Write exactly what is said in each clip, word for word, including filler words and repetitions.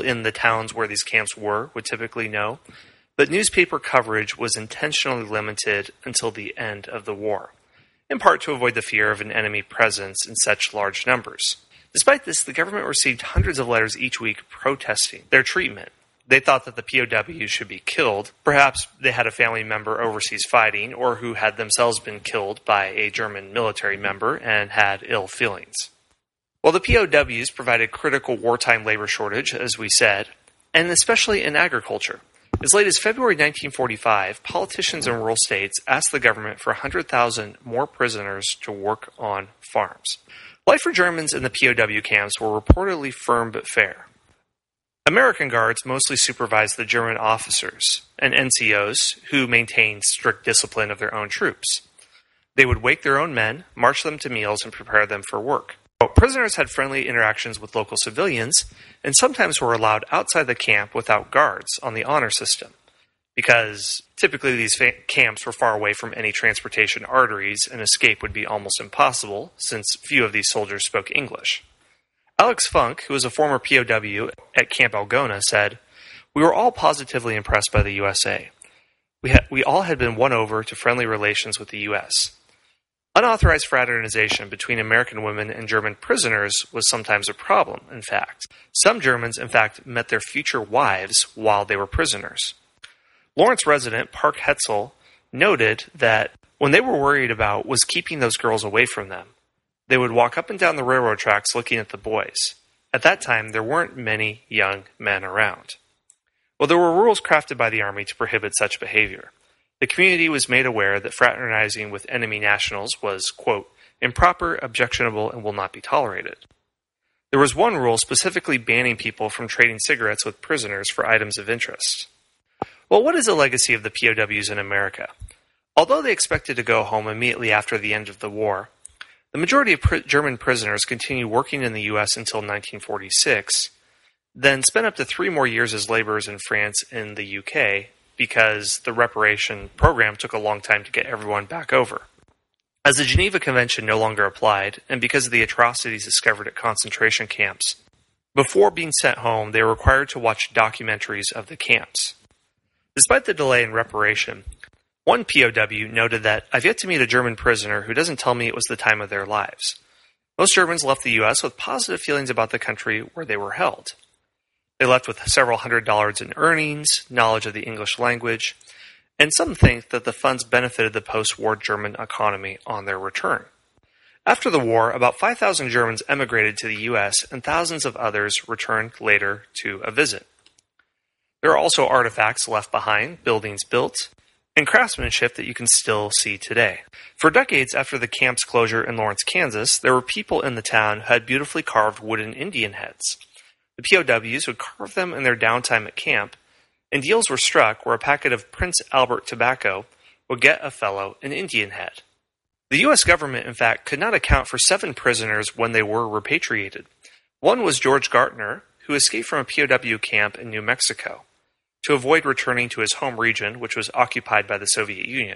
in the towns where these camps were would typically know, but newspaper coverage was intentionally limited until the end of the war, in part to avoid the fear of an enemy presence in such large numbers. Despite this, the government received hundreds of letters each week protesting their treatment. They thought that the P O Ws should be killed. Perhaps they had a family member overseas fighting, or who had themselves been killed by a German military member and had ill feelings. Well, the P O Ws provided critical wartime labor shortage, as we said, and especially in agriculture. As late as February nineteen forty-five, politicians in rural states asked the government for one hundred thousand more prisoners to work on farms. Life for Germans in the P O W camps were reportedly firm but fair. American guards mostly supervised the German officers and N C Os who maintained strict discipline of their own troops. They would wake their own men, march them to meals, and prepare them for work. But prisoners had friendly interactions with local civilians and sometimes were allowed outside the camp without guards on the honor system, because typically these fa- camps were far away from any transportation arteries and escape would be almost impossible since few of these soldiers spoke English. Alex Funk, who was a former P O W at Camp Algona, said, "We were all positively impressed by the U S A. We, ha- we all had been won over to friendly relations with the U S Unauthorized fraternization between American women and German prisoners was sometimes a problem, in fact. Some Germans, in fact, met their future wives while they were prisoners." Lawrence resident Park Hetzel noted that when they were worried about was keeping those girls away from them. They would walk up and down the railroad tracks looking at the boys. At that time, there weren't many young men around. Well, there were rules crafted by the Army to prohibit such behavior. The community was made aware that fraternizing with enemy nationals was, quote, improper, objectionable, and will not be tolerated. There was one rule specifically banning people from trading cigarettes with prisoners for items of interest. Well, what is the legacy of the P O Ws in America? Although they expected to go home immediately after the end of the war, the majority of pr- German prisoners continued working in the U S until nineteen forty-six, then spent up to three more years as laborers in France and the U K because the reparation program took a long time to get everyone back over. As the Geneva Convention no longer applied, and because of the atrocities discovered at concentration camps, before being sent home, they were required to watch documentaries of the camps. Despite the delay in reparation, one P O W noted that, "I've yet to meet a German prisoner who doesn't tell me it was the time of their lives. Most Germans left the U S with positive feelings about the country where they were held. They left with several hundred dollars in earnings, knowledge of the English language, and some think that the funds benefited the post-war German economy on their return." After the war, about five thousand Germans emigrated to the U S and thousands of others returned later to a visit. There are also artifacts left behind, buildings built, and craftsmanship that you can still see today. For decades after the camp's closure in Lawrence, Kansas, there were people in the town who had beautifully carved wooden Indian heads. The P O Ws would carve them in their downtime at camp, and deals were struck where a packet of Prince Albert tobacco would get a fellow an Indian head. The U S government, in fact, could not account for seven prisoners when they were repatriated. One was George Gartner, who escaped from a P O W camp in New Mexico to avoid returning to his home region, which was occupied by the Soviet Union.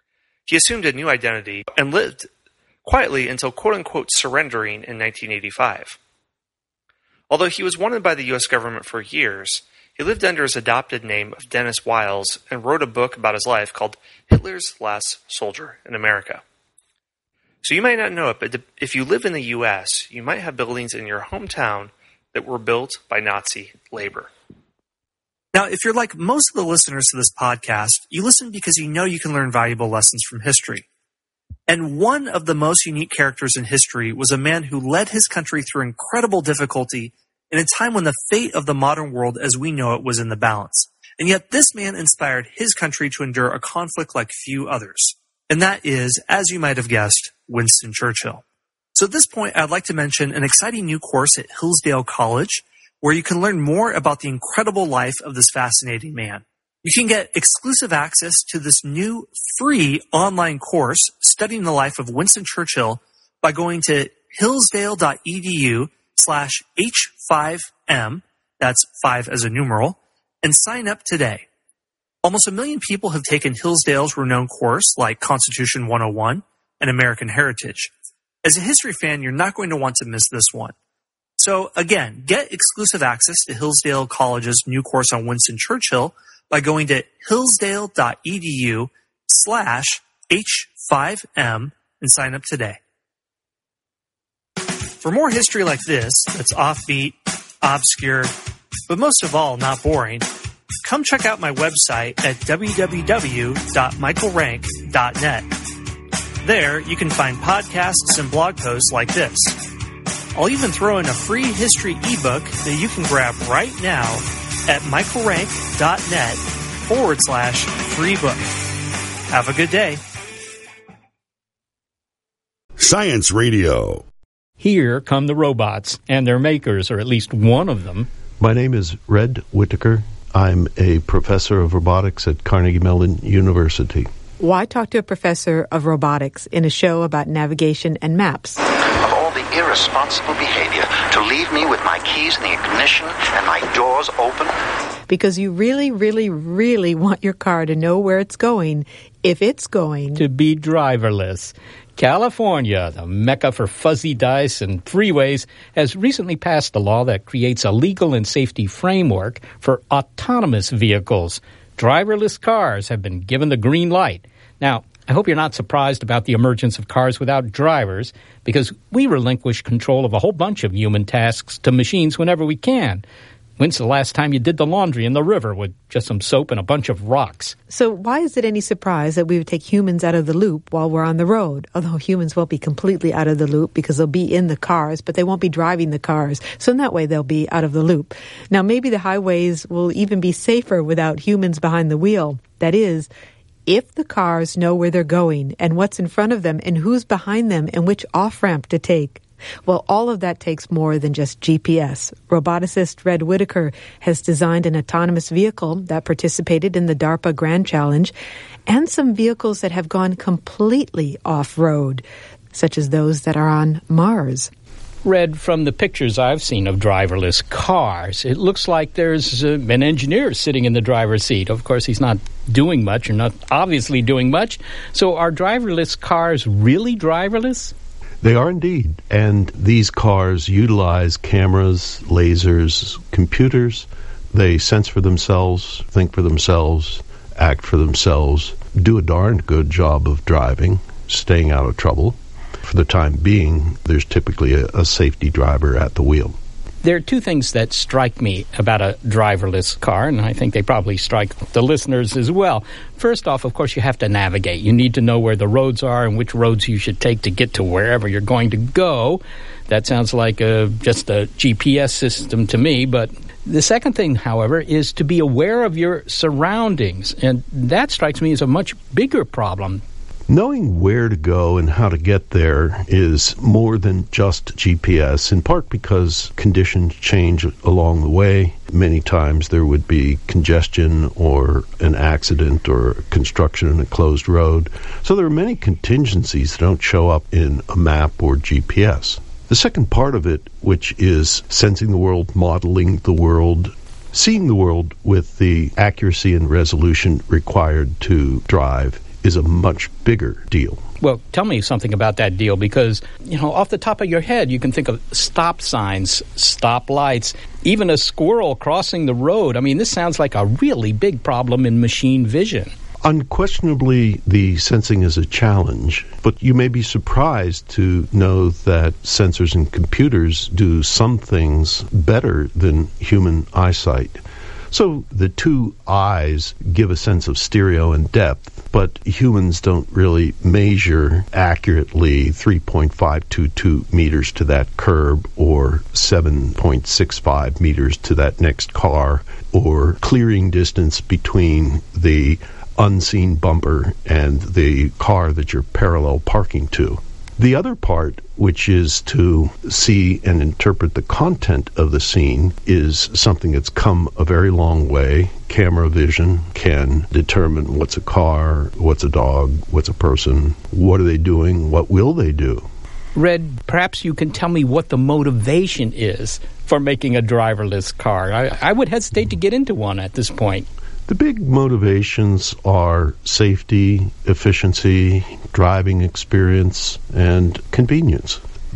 He assumed a new identity and lived quietly until quote-unquote surrendering in nineteen eighty-five. Although he was wanted by the U S government for years, he lived under his adopted name of Dennis Wiles and wrote a book about his life called Hitler's Last Soldier in America. So you might not know it, but if you live in the U S, you might have buildings in your hometown that were built by Nazi labor. Now, if you're like most of the listeners to this podcast, you listen because you know you can learn valuable lessons from history. And one of the most unique characters in history was a man who led his country through incredible difficulty in a time when the fate of the modern world as we know it was in the balance. And yet this man inspired his country to endure a conflict like few others. And that is, as you might have guessed, Winston Churchill. So at this point, I'd like to mention an exciting new course at Hillsdale College, where you can learn more about the incredible life of this fascinating man. You can get exclusive access to this new free online course studying the life of Winston Churchill by going to hillsdale.edu slash H5M, that's five as a numeral, and sign up today. Almost a million people have taken Hillsdale's renowned course like Constitution one oh one and American Heritage. As a history fan, you're not going to want to miss this one. So again, get exclusive access to Hillsdale College's new course on Winston Churchill by going to hillsdale.edu slash H5M and sign up today. For more history like this, that's offbeat, obscure, but most of all, not boring, come check out my website at w w w dot michael rank dot net. There, you can find podcasts and blog posts like this. I'll even throw in a free history ebook that you can grab right now at michaelrank.net forward slash free book. Have a good day. Science Radio. Here come the robots and their makers, or at least one of them. My name is Red Whittaker. I'm a professor of robotics at Carnegie Mellon University. Why talk to a professor of robotics in a show about navigation and maps? Of all the irresponsible behavior to leave me with my keys in the ignition and my doors open? Because you really, really, really want your car to know where it's going, if it's going to be driverless. California, the mecca for fuzzy dice and freeways, has recently passed a law that creates a legal and safety framework for autonomous vehicles. Driverless cars have been given the green light. Now, I hope you're not surprised about the emergence of cars without drivers, because we relinquish control of a whole bunch of human tasks to machines whenever we can. When's the last time you did the laundry in the river with just some soap and a bunch of rocks? So why is it any surprise that we would take humans out of the loop while we're on the road? Although humans won't be completely out of the loop because they'll be in the cars, but they won't be driving the cars. So in that way, they'll be out of the loop. Now, maybe the highways will even be safer without humans behind the wheel. That is, if the cars know where they're going and what's in front of them and who's behind them and which off-ramp to take. Well, all of that takes more than just G P S. Roboticist Red Whittaker has designed an autonomous vehicle that participated in the DARPA Grand Challenge and some vehicles that have gone completely off-road, such as those that are on Mars. Red, from the pictures I've seen of driverless cars, it looks like there's uh, an engineer sitting in the driver's seat. Of course, he's not doing much, or not obviously doing much. So are driverless cars really driverless? They are indeed, and these cars utilize cameras, lasers, computers. They sense for themselves, think for themselves, act for themselves, do a darned good job of driving, staying out of trouble. For the time being, there's typically a, a safety driver at the wheel. There are two things that strike me about a driverless car, and I think they probably strike the listeners as well. First off, of course, you have to navigate. You need to know where the roads are and which roads you should take to get to wherever you're going to go. That sounds like a, just a G P S system to me. But the second thing, however, is to be aware of your surroundings, and that strikes me as a much bigger problem. Knowing where to go and how to get there is more than just G P S, in part because conditions change along the way. Many times there would be congestion or an accident or construction in a closed road. So there are many contingencies that don't show up in a map or G P S. The second part of it, which is sensing the world, modeling the world, seeing the world with the accuracy and resolution required to drive, is a much bigger deal. Well, tell me something about that deal, because, you know, off the top of your head, you can think of stop signs, stop lights, even a squirrel crossing the road. I mean, this sounds like a really big problem in machine vision. Unquestionably, the sensing is a challenge, but you may be surprised to know that sensors and computers do some things better than human eyesight. So the two eyes give a sense of stereo and depth, but humans don't really measure accurately three point five two two meters to that curb or seven point six five meters to that next car, or clearing distance between the unseen bumper and the car that you're parallel parking to. The other part, which is to see and interpret the content of the scene, is something that's come a very long way. Camera vision can determine what's a car, what's a dog, what's a person, what are they doing, what will they do. Red, perhaps you can tell me what the motivation is for making a driverless car. I, I would hesitate to get into one at this point. The big motivations are safety, efficiency, driving experience, and convenience.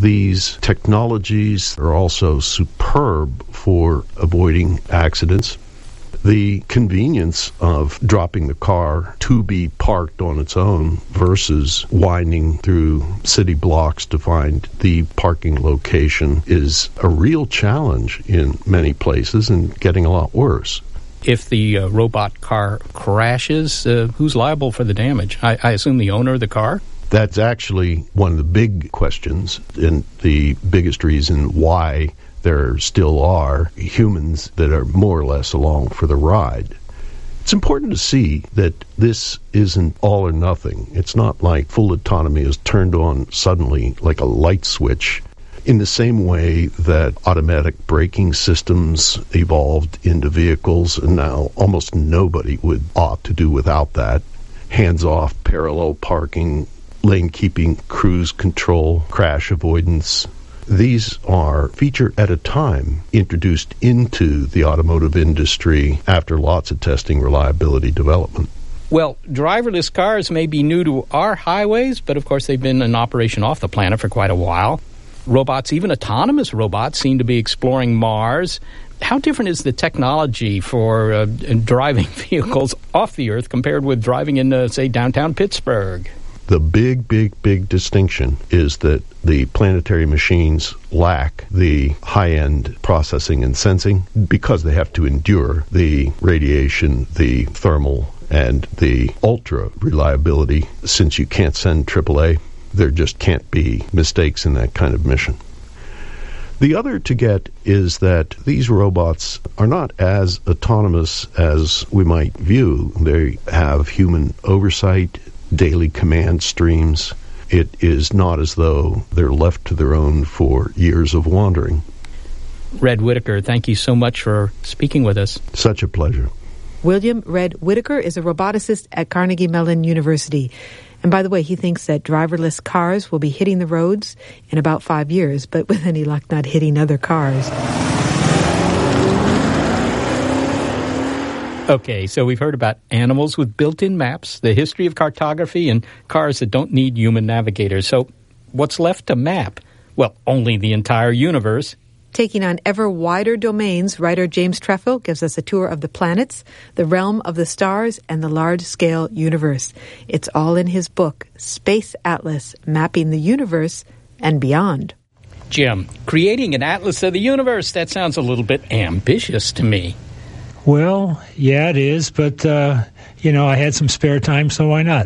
These technologies are also superb for avoiding accidents. The convenience of dropping the car to be parked on its own versus winding through city blocks to find the parking location is a real challenge in many places and getting a lot worse. If the uh, robot car crashes, uh, who's liable for the damage? I, I assume the owner of the car? That's actually one of the big questions and the biggest reason why there still are humans that are more or less along for the ride. It's important to see that this isn't all or nothing. It's not like full autonomy is turned on suddenly like a light switch. In the same way that automatic braking systems evolved into vehicles, and now almost nobody would opt to do without that. Hands-off parallel parking, lane keeping, cruise control, crash avoidance. These are feature at a time introduced into the automotive industry after lots of testing reliability development. Well, driverless cars may be new to our highways, but of course they've been in operation off the planet for quite a while. Robots, even autonomous robots, seem to be exploring Mars. How different is the technology for uh, driving vehicles off the Earth compared with driving in, uh, say, downtown Pittsburgh? The big, big, big distinction is that the planetary machines lack the high-end processing and sensing because they have to endure the radiation, the thermal, and the ultra reliability. Since you can't send triple A, there just can't be mistakes in that kind of mission. The other to get is that these robots are not as autonomous as we might view. They have human oversight, daily command streams. It is not as though they're left to their own for years of wandering. Red Whittaker, thank you so much for speaking with us. Such a pleasure. William Red Whittaker is a roboticist at Carnegie Mellon University. And by the way, he thinks that driverless cars will be hitting the roads in about five years, but with any luck, not hitting other cars. Okay, so we've heard about animals with built-in maps, the history of cartography, and cars that don't need human navigators. So what's left to map? Well, only the entire universe. Taking on ever wider domains, writer James Treffill gives us a tour of the planets, the realm of the stars, and the large-scale universe. It's all in his book, Space Atlas, Mapping the Universe and Beyond. Jim, creating an atlas of the universe, that sounds a little bit ambitious to me. Well, yeah, it is, but, uh, you know, I had some spare time, so why not?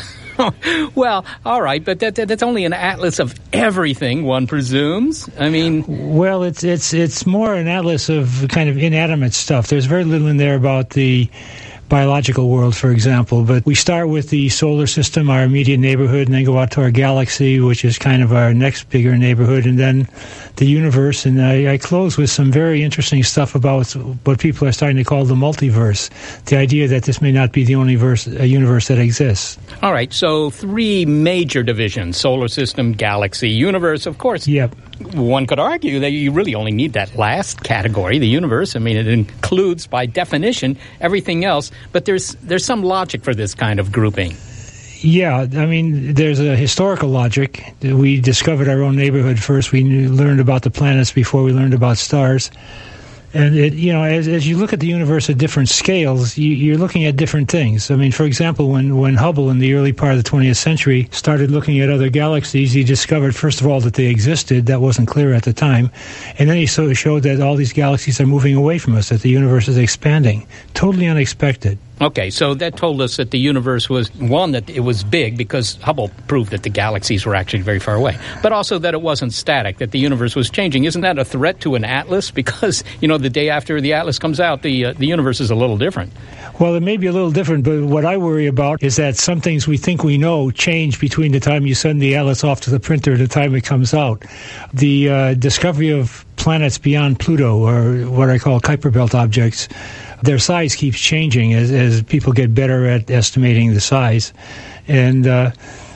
Well, all right, but that, that, that's only an atlas of everything, one presumes. I mean... Well, it's it's it's more an atlas of kind of inanimate stuff. There's very little in there about the biological world, for example, but we start with the solar system, our immediate neighborhood, and then go out to our galaxy, which is kind of our next bigger neighborhood, and then the universe. And I, I close with some very interesting stuff about what people are starting to call the multiverse, the idea that this may not be the only verse, a universe that exists. All right, so three major divisions, solar system, galaxy, universe, of course. Yep. One could argue that you really only need that last category, the universe. I mean, it includes, by definition, everything else. But there's there's some logic for this kind of grouping. Yeah, I mean, there's a historical logic. We discovered our own neighborhood first. We knew, learned about the planets before we learned about stars. And, it, you know, as, as you look at the universe at different scales, you, you're looking at different things. I mean, for example, when, when Hubble in the early part of the twentieth century started looking at other galaxies, he discovered, first of all, that they existed. That wasn't clear at the time. And then he sort of showed that all these galaxies are moving away from us, that the universe is expanding. Totally unexpected. Okay, so that told us that the universe was, one, that it was big because Hubble proved that the galaxies were actually very far away, but also that it wasn't static, that the universe was changing. Isn't that a threat to an atlas? Because, you know, the day after the atlas comes out, the uh, the universe is a little different. Well, it may be a little different, but what I worry about is that some things we think we know change between the time you send the atlas off to the printer and the time it comes out. The uh, discovery of planets beyond Pluto, or what I call Kuiper Belt objects, their size keeps changing as, as people get better at estimating the size. And uh,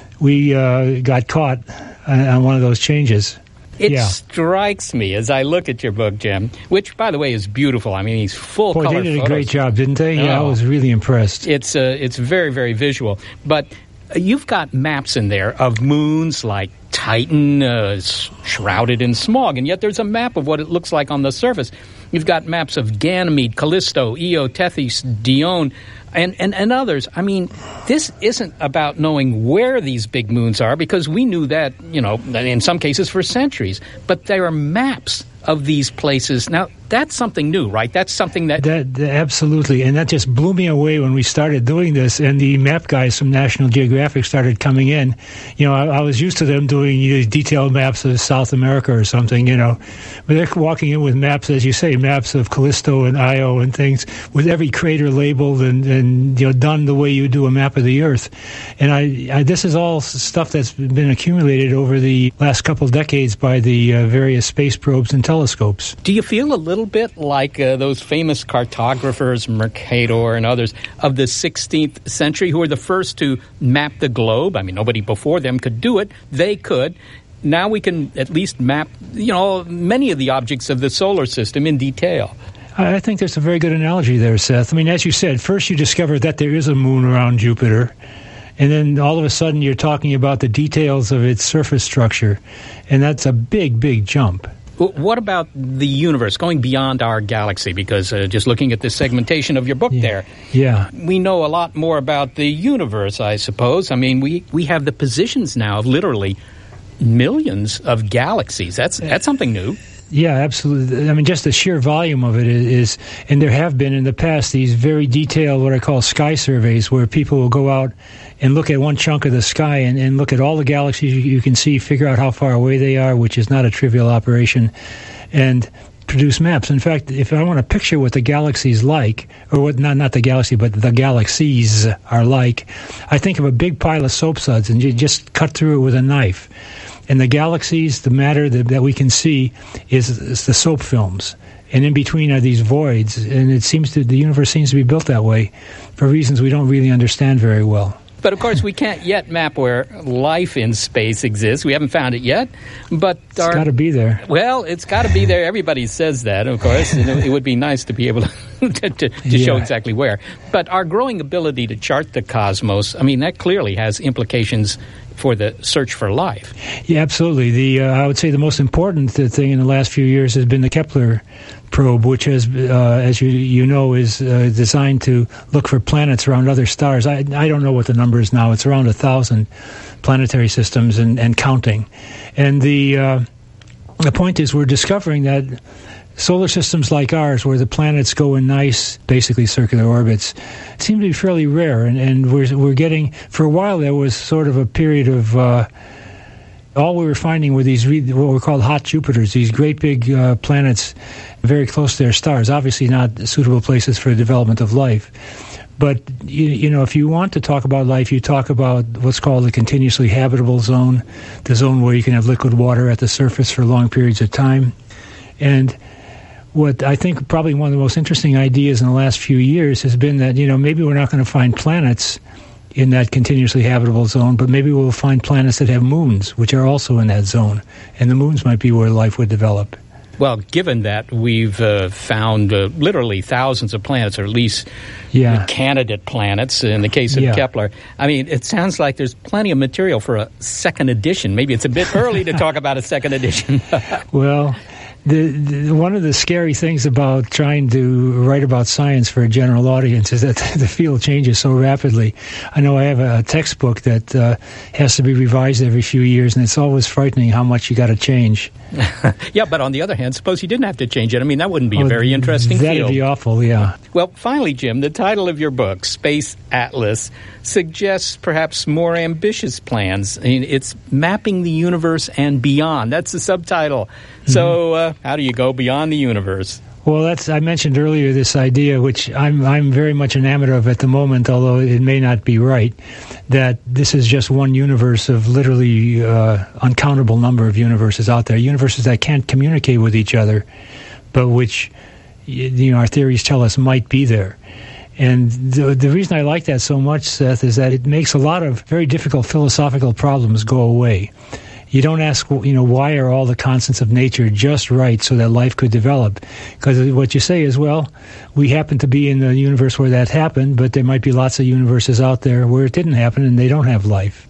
we uh, got caught on, on one of those changes. It yeah. strikes me as I look at your book, Jim, which, by the way, is beautiful. I mean, he's full Boy, color they did photos. a great job, didn't they? Yeah, Oh. I was really impressed. It's uh, it's very, very visual. But you've got maps in there of moons like Titan uh, is shrouded in smog, and yet there's a map of what it looks like on the surface. You've got maps of Ganymede, Callisto, Io, Tethys, Dione, and, and, and others. I mean, this isn't about knowing where these big moons are, because we knew that, you know, in some cases for centuries. But there are maps of these places. Now, that's something new, right? That's something that... that... that absolutely, and that just blew me away when we started doing this, and the map guys from National Geographic started coming in. You know, I, I was used to them doing you know, detailed maps of South America or something, you know. But they're walking in with maps, as you say, maps of Callisto and Io and things, with every crater labeled and, and you know, done the way you do a map of the Earth. And I, I this is all stuff that's been accumulated over the last couple decades by the uh, various space probes and telescopes. Do you feel a little bit like uh, those famous cartographers, Mercator and others, of the sixteenth century, who were the first to map the globe? I mean, nobody before them could do it. They could. Now we can at least map, you know, many of the objects of the solar system in detail. I think there's a very good analogy there, Seth. I mean, as you said, first you discover that there is a moon around Jupiter, and then all of a sudden you're talking about the details of its surface structure, and that's a big, big jump. What about the universe, going beyond our galaxy? Because uh, just looking at the segmentation of your book yeah. there, yeah. we know a lot more about the universe, I suppose. I mean, we, we have the positions now of literally millions of galaxies. That's that's something new. Yeah, absolutely. I mean, just the sheer volume of it is, and there have been in the past these very detailed, what I call sky surveys, where people will go out and look at one chunk of the sky and, and look at all the galaxies you, you can see, figure out how far away they are, which is not a trivial operation, and produce maps. In fact, if I want to picture what the galaxy's like, or what not not the galaxy, but the galaxies are like, I think of a big pile of soap suds, and you just cut through it with a knife. And the galaxies, the matter that, that we can see, is, is the soap films. And in between are these voids. And it seems to the universe seems to be built that way for reasons we don't really understand very well. But, of course, we can't yet map where life in space exists. We haven't found it yet. But It's got to be there. Well, it's got to be there. Everybody says that, of course. And it would be nice to be able to, to, to yeah. show exactly where. But our growing ability to chart the cosmos, I mean, that clearly has implications for the search for life. Yeah, absolutely. The uh, I would say the most important thing in the last few years has been the Kepler probe, which has, uh, as you you know, is uh, designed to look for planets around other stars. I I don't know what the number is now. It's around a thousand planetary systems and, and counting. And the uh, the point is, we're discovering that solar systems like ours, where the planets go in nice, basically circular orbits, seem to be fairly rare. And, and we're we're getting, for a while there was sort of a period of, uh, all we were finding were these, re- what were called hot Jupiters, these great big uh, planets very close to their stars, obviously not suitable places for the development of life. But, you, you know, if you want to talk about life, you talk about what's called the continuously habitable zone, the zone where you can have liquid water at the surface for long periods of time. And what I think probably one of the most interesting ideas in the last few years has been that, you know, maybe we're not going to find planets in that continuously habitable zone, but maybe we'll find planets that have moons, which are also in that zone. And the moons might be where life would develop. Well, given that we've uh, found uh, literally thousands of planets, or at least yeah. candidate planets in the case of yeah. Kepler, I mean, it sounds like there's plenty of material for a second edition. Maybe it's a bit early to talk about a second edition. Well, The, the, one of the scary things about trying to write about science for a general audience is that the field changes so rapidly. I know I have a textbook that uh, has to be revised every few years, and it's always frightening how much you got to change. Yeah, but on the other hand, suppose you didn't have to change it. I mean, that wouldn't be oh, a very interesting that'd field. That'd be awful, yeah. Well, finally, Jim, the title of your book, Space Atlas, suggests perhaps more ambitious plans. I mean, it's mapping the universe and beyond. That's the subtitle. Mm-hmm. So uh, how do you go beyond the universe? Well, that's I mentioned earlier this idea, which I'm I'm very much enamored of at the moment, although it may not be right, that this is just one universe of literally uh, uncountable number of universes out there, universes that can't communicate with each other, but which, you know, our theories tell us might be there. And the, the reason I like that so much, Seth, is that it makes a lot of very difficult philosophical problems go away. You don't ask, you know, why are all the constants of nature just right so that life could develop? Because what you say is, well, we happen to be in the universe where that happened, but there might be lots of universes out there where it didn't happen and they don't have life.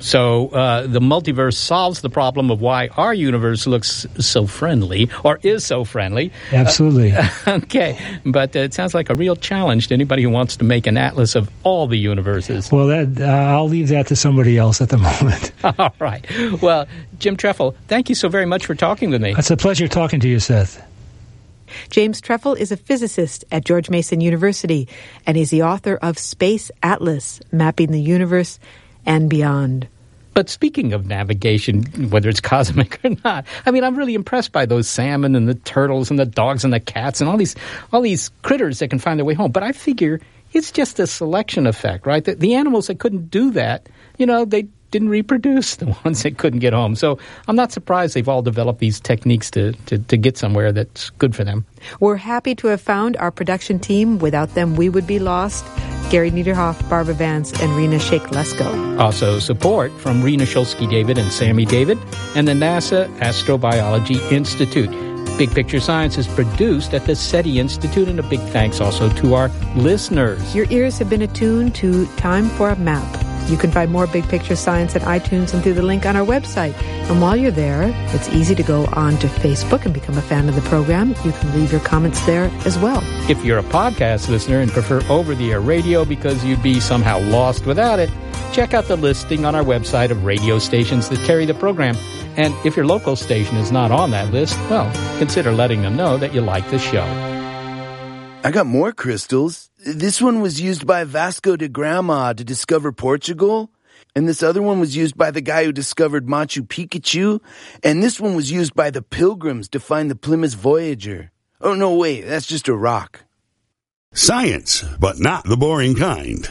So uh, the multiverse solves the problem of why our universe looks so friendly, or is so friendly. Absolutely. Uh, okay, but uh, it sounds like a real challenge to anybody who wants to make an atlas of all the universes. Well, that uh, I'll leave that to somebody else at the moment. All right. Well, Jim Trefil, thank you so very much for talking with me. It's a pleasure talking to you, Seth. James Trefil is a physicist at George Mason University, and he's the author of Space Atlas, Mapping the Universe and Beyond. But speaking of navigation, whether it's cosmic or not, I mean, I'm really impressed by those salmon and the turtles and the dogs and the cats and all these all these critters that can find their way home. But I figure it's just a selection effect, right? The, the animals that couldn't do that, you know, they didn't reproduce, the ones that couldn't get home. So I'm not surprised they've all developed these techniques to, to, to get somewhere that's good for them. We're happy to have found our production team. Without them, we would be lost. Gary Niederhoff, Barbara Vance, and Rena Sheikh-Lesko. Also support from Rena Shulsky-David and Sammy David and the NASA Astrobiology Institute. Big Picture Science is produced at the SETI Institute, and a big thanks also to our listeners. Your ears have been attuned to Time for a Map. You can find more Big Picture Science at iTunes and through the link on our website. And while you're there, it's easy to go on to Facebook and become a fan of the program. You can leave your comments there as well. If you're a podcast listener and prefer over-the-air radio because you'd be somehow lost without it, check out the listing on our website of radio stations that carry the program. And if your local station is not on that list, well, consider letting them know that you like the show. I got more crystals. This one was used by Vasco da Gama to discover Portugal. And this other one was used by the guy who discovered Machu Picchu. And this one was used by the Pilgrims to find the Plymouth Voyager. Oh, no, wait, that's just a rock. Science, but not the boring kind.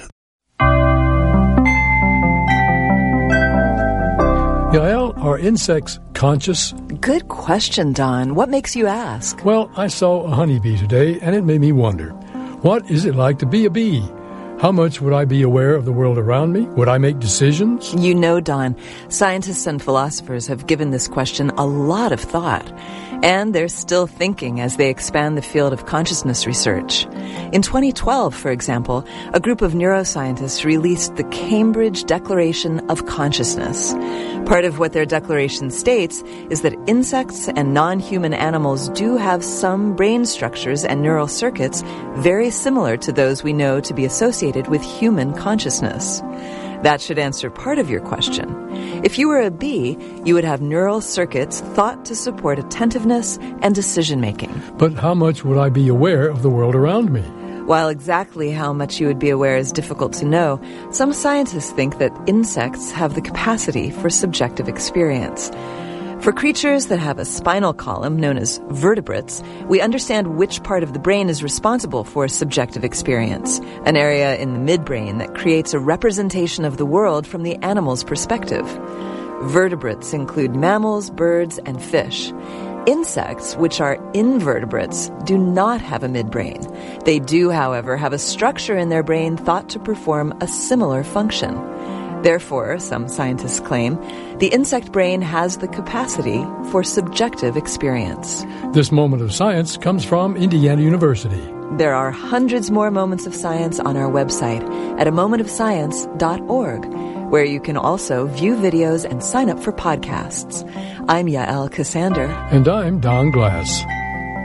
Yael, are insects conscious? Good question, Don. What makes you ask? Well, I saw a honeybee today, and it made me wonder, what is it like to be a bee? How much would I be aware of the world around me? Would I make decisions? You know, Don, scientists and philosophers have given this question a lot of thought. And they're still thinking as they expand the field of consciousness research. In twenty twelve, for example, a group of neuroscientists released the Cambridge Declaration of Consciousness. Part of what their declaration states is that insects and non-human animals do have some brain structures and neural circuits very similar to those we know to be associated with human consciousness. That should answer part of your question. If you were a bee, you would have neural circuits thought to support attentiveness and decision-making. But how much would I be aware of the world around me? While exactly how much you would be aware is difficult to know, some scientists think that insects have the capacity for subjective experience. For creatures that have a spinal column known as vertebrates, we understand which part of the brain is responsible for subjective experience, an area in the midbrain that creates a representation of the world from the animal's perspective. Vertebrates include mammals, birds, and fish. Insects, which are invertebrates, do not have a midbrain. They do, however, have a structure in their brain thought to perform a similar function. Therefore, some scientists claim, the insect brain has the capacity for subjective experience. This moment of science comes from Indiana University. There are hundreds more moments of science on our website at a moment of science dot org, where you can also view videos and sign up for podcasts. I'm Yael Cassander. And I'm Don Glass.